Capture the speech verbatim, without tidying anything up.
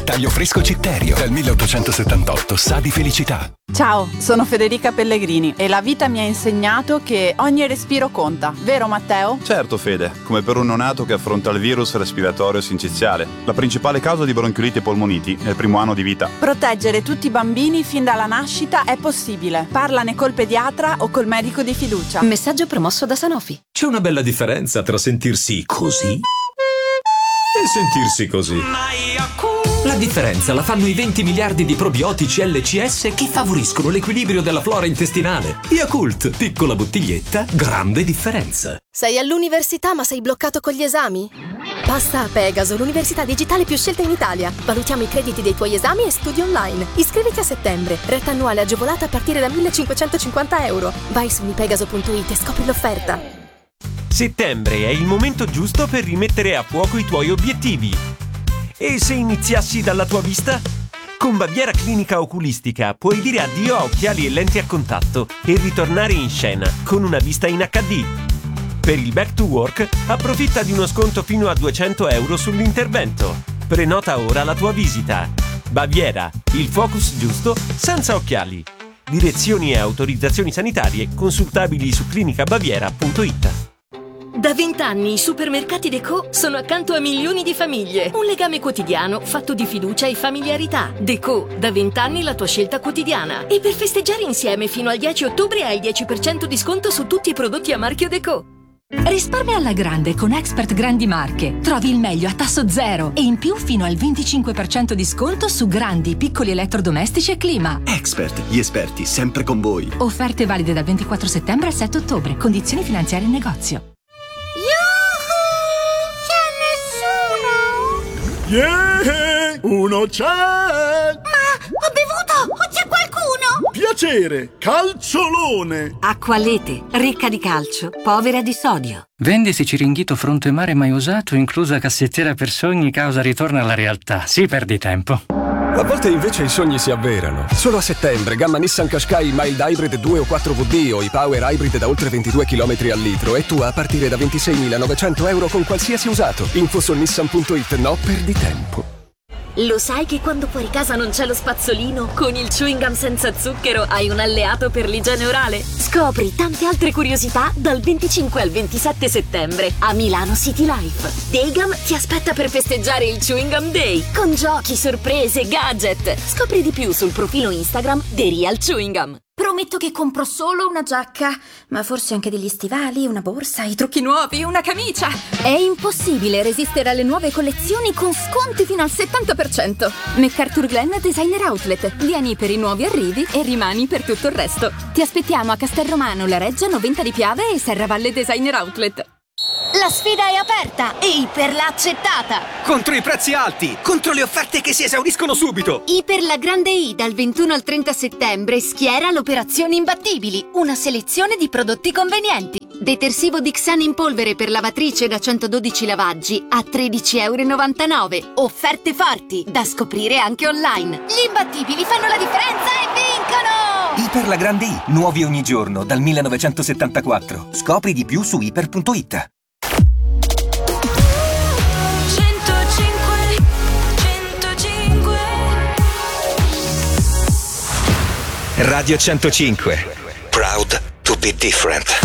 Taglio fresco Citterio. Dal milleottocentosettantotto sa di felicità. Ciao, sono Federica Pellegrini e la vita mi ha insegnato che ogni respiro conta. Vero Matteo? Certo Fede, come per un neonato che affronta il virus respiratorio sinciziale. La principale causa di bronchiolite e polmoniti nel primo anno di vita. Proteggere tutti i bambini fin dalla nascita è possibile. Parlane col pediatra o col medico di fiducia. Messaggio promosso da Sanofi. C'è una bella differenza tra sentirsi così e sentirsi così. La differenza la fanno i venti miliardi di probiotici L C S che favoriscono l'equilibrio della flora intestinale. Yakult, piccola bottiglietta, grande differenza. Sei all'università ma sei bloccato con gli esami? Passa a Pegaso, l'università digitale più scelta in Italia. Valutiamo i crediti dei tuoi esami e studi online. Iscriviti a settembre. Retta annuale agevolata a partire da millecinquecentocinquanta euro. Vai su unipegaso punto it e scopri l'offerta. Settembre è il momento giusto per rimettere a fuoco i tuoi obiettivi. E se iniziassi dalla tua vista? Con Baviera Clinica Oculistica puoi dire addio a occhiali e lenti a contatto e ritornare in scena con una vista in acca di. Per il Back to Work approfitta di uno sconto fino a duecento euro sull'intervento. Prenota ora la tua visita. Baviera, il focus giusto senza occhiali. Direzioni e autorizzazioni sanitarie consultabili su clinica baviera punto it. Da vent'anni i supermercati Deco sono accanto a milioni di famiglie. Un legame quotidiano fatto di fiducia e familiarità. Deco, da vent'anni la tua scelta quotidiana. E per festeggiare insieme fino al dieci ottobre hai il dieci per cento di sconto su tutti i prodotti a marchio Deco. Risparmia alla grande con Expert Grandi Marche. Trovi il meglio a tasso zero e in più fino al venticinque per cento di sconto su grandi, piccoli elettrodomestici e clima. Expert, gli esperti sempre con voi. Offerte valide dal ventiquattro settembre al sette ottobre. Condizioni finanziarie in negozio. Yeah! Uno c'è! Ma ho bevuto! O c'è qualcuno? Piacere! Calciolone! Acqua Lete, ricca di calcio, povera di sodio. Vendisi Ciringhito fronte mare mai usato, inclusa cassettiera per sogni, causa ritorno alla realtà. Sì, perdi tempo. A volte invece i sogni si avverano. Solo a settembre, gamma Nissan Qashqai Mild Hybrid due o quattro V D o i Power Hybrid da oltre ventidue chilometri al litro e tua a partire da ventiseiemilanovecento euro con qualsiasi usato. Info su nissan punto it, no perdi tempo. Lo sai che quando fuori casa non c'è lo spazzolino? Con il chewing gum senza zucchero hai un alleato per l'igiene orale? Scopri tante altre curiosità dal venticinque al ventisette settembre a Milano City Life. Daygum ti aspetta per festeggiare il Chewing Gum Day con giochi, sorprese, gadget. Scopri di più sul profilo Instagram The Real Chewing Gum. Prometto che compro solo una giacca, ma forse anche degli stivali, una borsa, i trucchi nuovi, una camicia. È impossibile resistere alle nuove collezioni con sconti fino al settanta per cento. MacArthur Glen Designer Outlet. Vieni per i nuovi arrivi e rimani per tutto il resto. Ti aspettiamo a Castelromano, La Reggia, Noventa di Piave e Serravalle Designer Outlet. La sfida è aperta e Iper l'ha accettata. Contro i prezzi alti, contro le offerte che si esauriscono subito. Iper la Grande I dal ventuno al trenta settembre schiera l'operazione Imbattibili, una selezione di prodotti convenienti. Detersivo Dixan in polvere per lavatrice da centododici lavaggi a tredici e novantanove euro. Offerte forti da scoprire anche online. Gli imbattibili fanno la differenza e vincono! Iper la Grande I, nuovi ogni giorno dal millenovecentosettantaquattro. Scopri di più su iper punto it. Radio centocinque. Proud to be different.